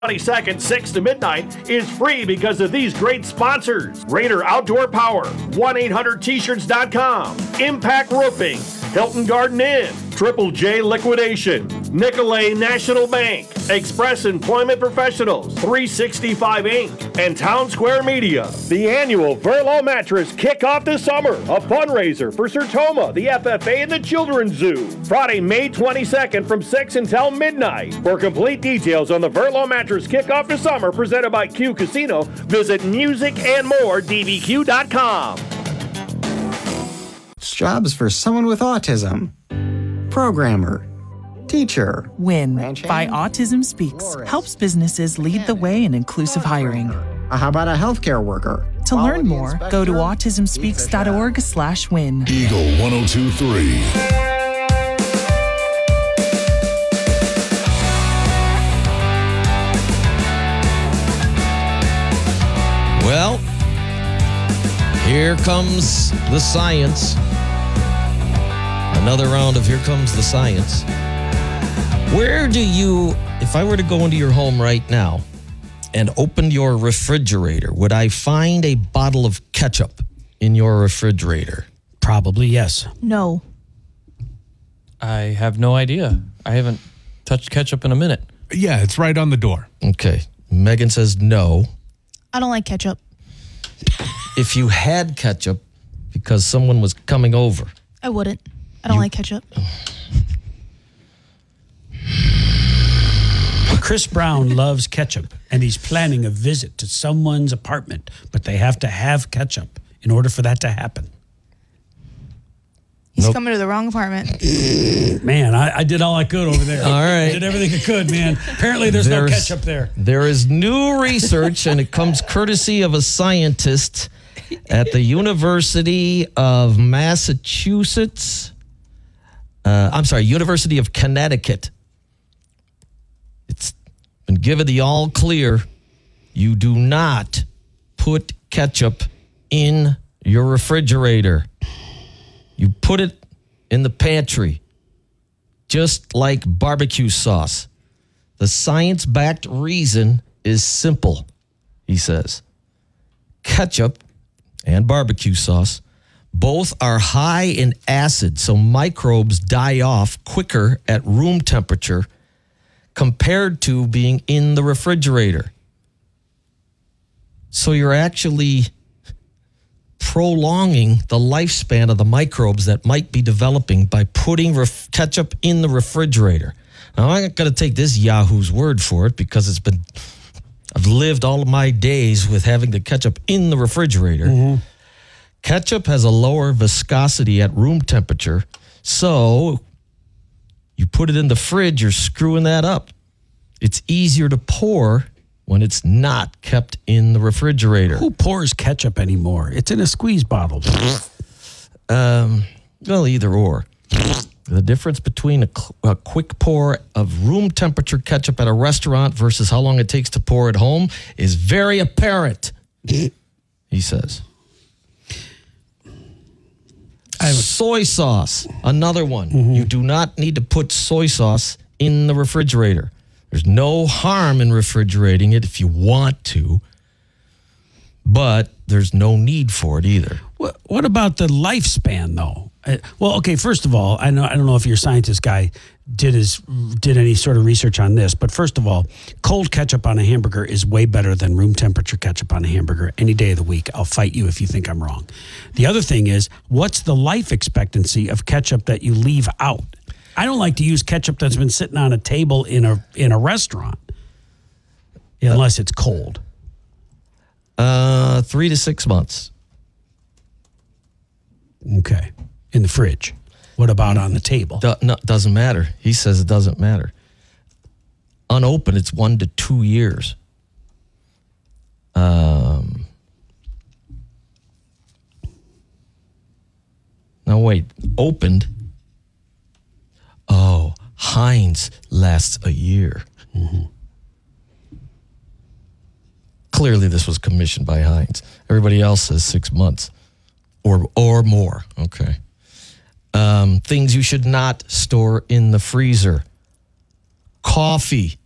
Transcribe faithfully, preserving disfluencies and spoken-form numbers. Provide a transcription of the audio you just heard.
twenty-second, six to midnight is free because of these great sponsors. Raider Outdoor Power, one eight hundred t shirts dot com, Impact Roofing, Hilton Garden Inn, Triple J Liquidation, Nicolay National Bank, Express Employment Professionals, three sixty-five Incorporated, and Town Square Media. The annual Verlo Mattress Kickoff this summer, a fundraiser for Sertoma, the F F A, and the Children's Zoo. Friday, May twenty-second from six until midnight. For complete details on the Verlo Mattress Kickoff this summer, presented by Q Casino, visit music and more d b q dot com. Jobs for someone with autism. Programmer. Teacher. WIN by Autism Speaks helps businesses lead the way in inclusive hiring. Uh, how about a healthcare worker? To learn more, go to autism speaks dot org slash win. Eagle one oh two three. Well, here comes the science. Another round of Here Comes the Science. Where do you, if I were to go into your home right now and open your refrigerator, would I find a bottle of ketchup in your refrigerator? Probably, yes. No. I have no idea. I haven't touched ketchup in a minute. Yeah, it's right on the door. Okay. Megan says no. I don't like ketchup. If you had ketchup because someone was coming over. I wouldn't. I don't You- like ketchup. Chris Brown loves ketchup, and he's planning a visit to someone's apartment, but they have to have ketchup in order for that to happen. He's Nope. coming to the wrong apartment. Man, I, I did all I could over there. All right. I did everything I could, man. Apparently there's, no There's- ketchup there. There is new research, and it comes courtesy of a scientist at the University of Massachusetts. Uh, I'm sorry, University of Connecticut. It's been given the all clear. You do not put ketchup in your refrigerator. You put it in the pantry, just like barbecue sauce. The science-backed reason is simple, he says. Ketchup and barbecue sauce both are high in acid, so microbes die off quicker at room temperature compared to being in the refrigerator. So you're actually prolonging the lifespan of the microbes that might be developing by putting ref- ketchup in the refrigerator. Now, I'm not going to take this Yahoo's word for it because it's been, I've lived all of my days with having the ketchup in the refrigerator. Mm-hmm. Ketchup has a lower viscosity at room temperature, so you put it in the fridge, you're screwing that up. It's easier to pour when it's not kept in the refrigerator. Who pours ketchup anymore? It's in a squeeze bottle. Um, well, either or. The difference between a, a quick pour of room temperature ketchup at a restaurant versus how long it takes to pour at home is very apparent, he says. Soy sauce, another one. Mm-hmm. You do not need to put soy sauce in the refrigerator. There's no harm in refrigerating it if you want to, but there's no need for it either. What, what about the lifespan, though? Uh, well, okay, first of all, I know I don't know if your scientist guy did his did any sort of research on this, but first of all, cold ketchup on a hamburger is way better than room temperature ketchup on a hamburger any day of the week. I'll fight you if you think I'm wrong. The other thing is, what's the life expectancy of ketchup that you leave out? I don't like to use ketchup that's been sitting on a table in a in a restaurant, unless it's cold. Uh, three to six months. Okay, in the fridge. What about on the table? Do, no, doesn't matter. He says it doesn't matter. Unopened, it's one to two years. Um. No, wait. Opened. Oh, Heinz lasts a year. Mm-hmm. Clearly, this was commissioned by Heinz. Everybody else says six months or or more. Okay. Um, things you should not store in the freezer. Coffee.